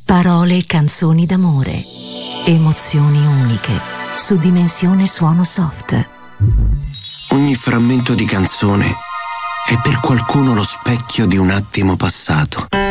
Parole e canzoni d'amore. Emozioni uniche. Su Dimensione Suono Soft. Ogni frammento di canzone è per qualcuno lo specchio di un attimo passato.